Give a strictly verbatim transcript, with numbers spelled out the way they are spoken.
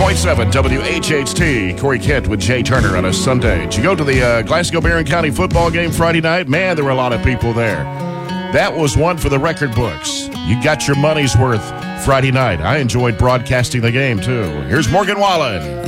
point seven W H H T. Corey Kent with Jay Turner on a Sunday. Did you go to the uh, Glasgow-Barron County football game Friday night? Man, there were a lot of people there. That was one for the record books. You got your money's worth Friday night. I enjoyed broadcasting the game, too. Here's Morgan Wallen.